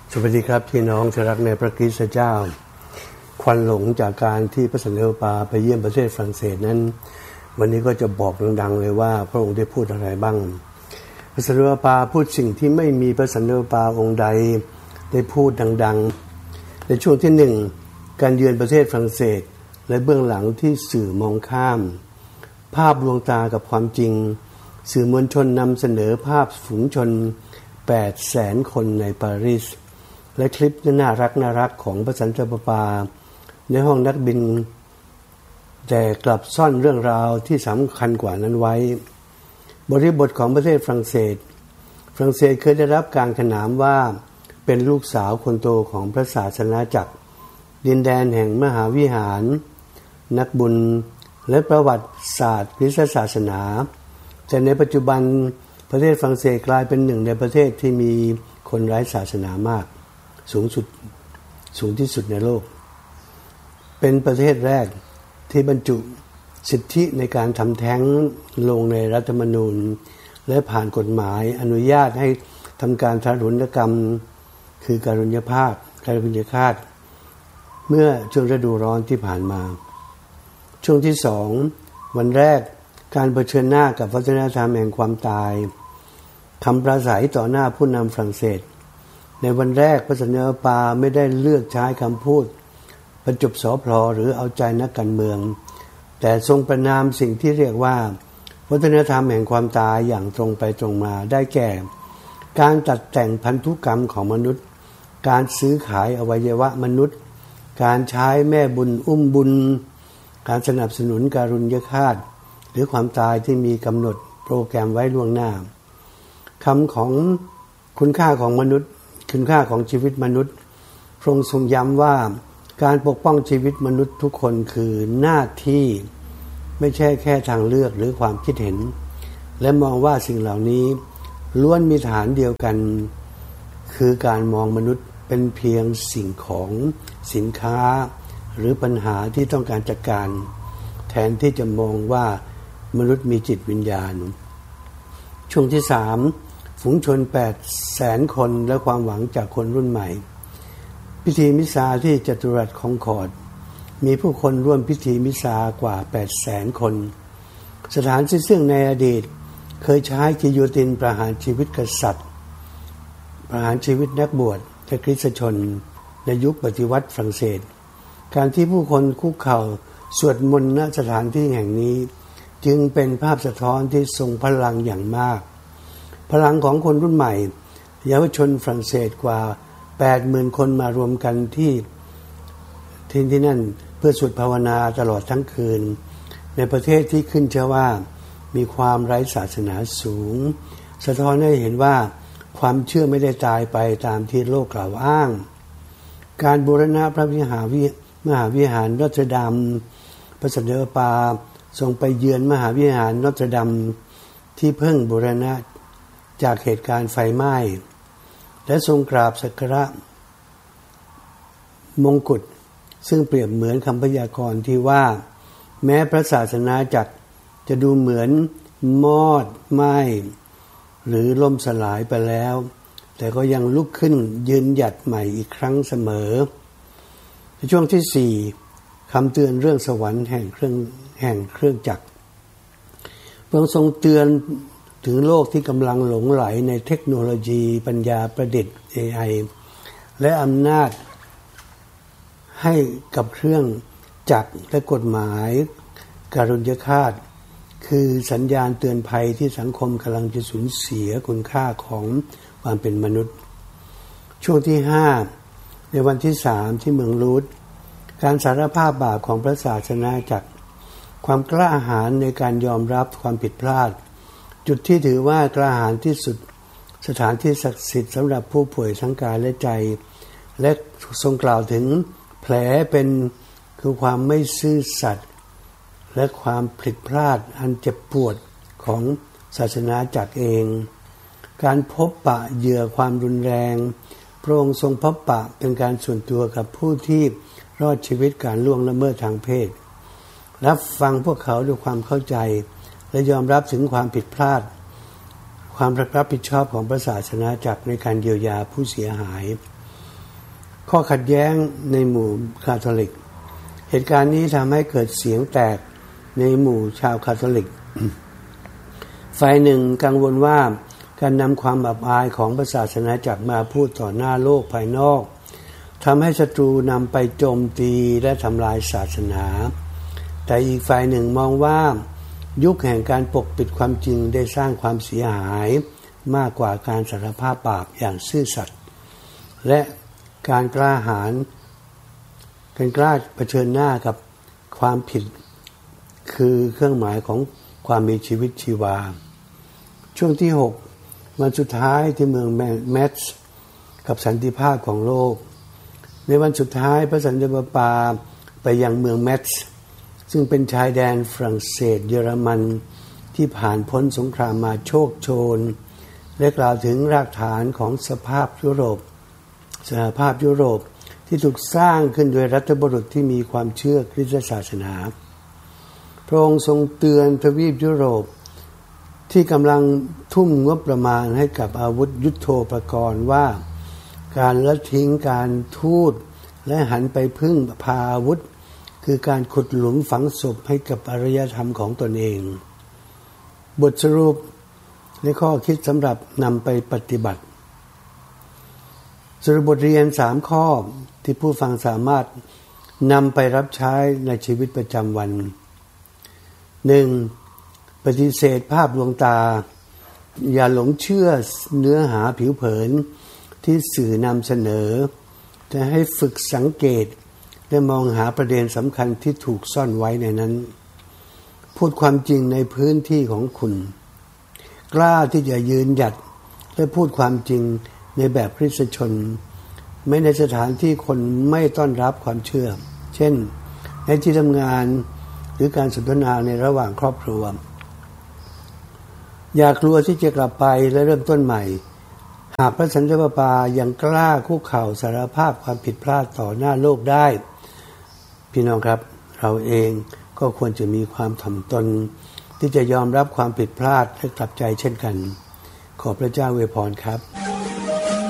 สวัสดีครับพี่น้องที่รักในพระคริสต์เจ้าควันหลงจากการที่พระสันตะปาไปเยี่ยมประเทศฝรั่งเศสนั้นวันนี้ก็จะบอกดังๆเลยว่าพระองค์ได้พูดอะไรบ้างพระสันตะปาพูดสิ่งที่ไม่มีพระสันตะปาองค์ใดได้พูดดังๆในช่วงที่หนึ่งการเยือนประเทศฝรั่งเศสและเบื้องหลังที่สื่อมองข้ามภาพลวงตากับความจริงสื่อมวลชนนำเสนอภาพฝูงชน 800,000 คนในปารีสและคลิปน่ารักของพระสันตะปาในห้องนักบินแต่กลับซ่อนเรื่องราวที่สำคัญกว่านั้นไว้บริบทของประเทศฝรั่งเศสเคยได้รับการขนานว่าเป็นลูกสาวคนโตของพระศาสนาจักรดินแดนแห่งมหาวิหารนักบุญและประวัติศาสตร์คริสตศาสนาแต่ในปัจจุบันประเทศฝรั่งเศสกลายเป็นหนึ่งในประเทศที่มีคนไร้ศาสนามากสูงที่สุดในโลกเป็นประเทศแรกที่บรรจุสิทธิในการทำแท้งลงในรัฐธรรมนูญและผ่านกฎหมายอนุญาตให้ทำการทารุณกรรมคือการุญยฆาตเมื่อช่วงฤดูร้อนที่ผ่านมาช่วงที่สองวันแรกการเผชิญหน้ากับวัฒนธรรมแห่งความตายคำปราศัยต่อหน้าผู้นำฝรั่งเศสในวันแรกพระสันตะปาไม่ได้เลือกใช้คำพูดประจบสอพลอหรือเอาใจนักการเมืองแต่ทรงประณามสิ่งที่เรียกว่าวัฒนธรรมแห่งความตายอย่างตรงไปตรงมาได้แก่การตัดแต่งพันธุกรรมของมนุษย์การซื้อขายอวัยวะมนุษย์การใช้แม่บุญอุ้มบุญการสนับสนุนการุญยฆาตหรือความตายที่มีกำหนดโปรแกรมไว้ล่วงหน้าคำของคุณค่าของมนุษย์คุณค่าของชีวิตมนุษย์พระองค์ทรงย้ำว่าการปกป้องชีวิตมนุษย์ทุกคนคือหน้าที่ไม่ใช่แค่ทางเลือกหรือความคิดเห็นและมองว่าสิ่งเหล่านี้ล้วนมีฐานเดียวกันคือการมองมนุษย์เป็นเพียงสิ่งของสินค้าหรือปัญหาที่ต้องการจัดการแทนที่จะมองว่ามนุษย์มีจิตวิญญาณช่วงที่สามฝูงชน 800,000 คนและความหวังจากคนรุ่นใหม่พิธีมิสซาที่จัตุรัสคองคอร์ดมีผู้คนร่วมพิธีมิสซากว่า 800,000 คนสถานที่ซึ่งในอดีตเคยใช้กิโยตินประหารชีวิตกษัตริย์ประหารชีวิตนักบวชและคริสตชนในยุคปฏิวัติฝรั่งเศสการที่ผู้คนคุกเข่าสวดมนต์ณสถานที่แห่งนี้จึงเป็นภาพสะท้อนที่ทรงพลังอย่างมากพลังของคนรุ่นใหม่เยาวชนฝรั่งเศสกว่า 80,000 คนมารวมกันที่นั่นเพื่อสวดภาวนาตลอดทั้งคืนในประเทศที่ขึ้นชื่อว่ามีความไร้ศาสนาสูงสะท้อนให้เห็นว่าความเชื่อไม่ได้ตายไปตามที่โลกกล่าวอ้างการบูรณะพระมหาวิหารนอตรดัมพระสันตะปาทรงไปเยือนมหาวิหารนอตรดัมที่เพิ่งบูรณะจากเหตุการณ์ไฟไหม้และทรงกราบสักการะมงกุฎซึ่งเปรียบเหมือนคำพยากรณ์ที่ว่าแม้พระศาสนาจักรจะดูเหมือนมอดไหม้หรือล่มสลายไปแล้วแต่ก็ยังลุกขึ้นยืนหยัดใหม่อีกครั้งเสมอในช่วงที่สี่คำเตือนเรื่องสวรรค์แห่งเครื่องจักรพระองค์ทรงเตือนถึงโลกที่กำลังหลงไหลในเทคโนโลยีปัญญาประดิษฐ์ AI และอำนาจให้กับเครื่องจักรและกฎหมายการุญยฆาตคือสัญญาณเตือนภัยที่สังคมกำลังจะสูญเสียคุณค่าของความเป็นมนุษย์ช่วงที่5ในวันที่3ที่เมืองลูดการสารภาพบาปของพระศาสนาจักรความกล้าหาญในการยอมรับความผิดพลาดจุดที่ถือว่ากล้าหาญที่สุดสถานที่ศักดิ์สิทธิ์สำหรับผู้ป่วยทั้งกายและใจและทรงกล่าวถึงแผลเป็นคือความไม่ซื่อสัตย์และความผิดพลาดอันเจ็บปวดของศาสนาจักรเองการพบปะเหยื่อความรุนแรงพระองค์ทรงพบปะเป็นการส่วนตัวกับผู้ที่รอดชีวิตการล่วงละเมิดทางเพศรับฟังพวกเขาด้วยความเข้าใจและยอมรับถึงความผิดพลาดความรับผิดชอบของพระศาสนาจักรในการเยียวยาผู้เสียหายข้อขัดแย้งในหมู่คาทอลิกเหตุการณ์นี้ทำให้เกิดเสียงแตกในหมู่ชาวคาทอลิก ฝ่ายหนึ่งกังวลว่าการนำความอับอายของศาสนาจักรมาพูดต่อหน้าโลกภายนอกทำให้ศัตรูนำไปโจมตีและทำลายศาสนาแต่อีกฝ่ายหนึ่งมองว่ายุคแห่งการปกปิดความจริงได้สร้างความเสียหายมากกว่าการสารภาพบาปอย่างซื่อสัตย์และการกล้าหาญการกล้าเผชิญหน้ากับความผิดคือเครื่องหมายของความมีชีวิตชีวาช่วงที่6วันสุดท้ายที่เมืองแมทส์กับสันติภาพของโลกในวันสุดท้ายพระสันตะปาไปยังเมืองแมทส์ซึ่งเป็นชายแดนฝรั่งเศสเยอรมันที่ผ่านพ้นสงครามมาโชคโชนและกล่าวถึงรากฐานของสหภาพยุโรปที่ถูกสร้างขึ้นโดยรัฐบุรุษที่มีความเชื่อคริสตศาสนาพระองค์ทรงเตือนทวีปยุโรปที่กำลังทุ่มงบประมาณให้กับอาวุธยุทโธปกรณ์ว่าการละทิ้งการทูตและหันไปพึ่งพาอาวุธคือการขุดหลุมฝังศพให้กับอารยธรรมของตนเองบทสรุปและข้อคิดสำหรับนำไปปฏิบัติสรุปบทเรียน3ข้อที่ผู้ฟังสามารถนำไปรับใช้ในชีวิตประจำวัน 1. ปฏิเสธภาพลวงตาอย่าหลงเชื่อเนื้อหาผิวเผินที่สื่อนำเสนอแต่ให้ฝึกสังเกตและมองหาประเด็นสำคัญที่ถูกซ่อนไว้ในนั้นพูดความจริงในพื้นที่ของคุณกล้าที่จะยืนหยัดและพูดความจริงในแบบคริสตชนไม่ในสถานที่คนไม่ต้อนรับความเชื่อเช่นในที่ทำงานหรือการสนทนาในระหว่างครอบครัวอย่ากลัวที่จะกลับไปและเริ่มต้นใหม่หากพระสันตะปายังกล้าคุกเข่าสารภาพความผิดพลาดต่อหน้าโลกได้พี่น้องครับเราเองก็ควรจะมีความถ่อมตนที่จะยอมรับความผิดพลาดและกลับใจเช่นกันขอพระเจ้าอวยพรครับ